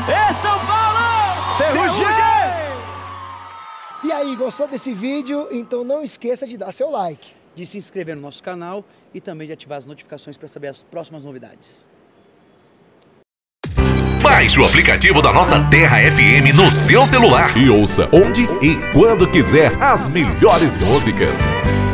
É São Paulo! Ferrugem! E aí, gostou desse vídeo? Então não esqueça de dar seu like, de se inscrever no nosso canal e também de ativar as notificações para saber as próximas novidades. Baixe o aplicativo da nossa Terra FM no seu celular e ouça onde e quando quiser as melhores músicas.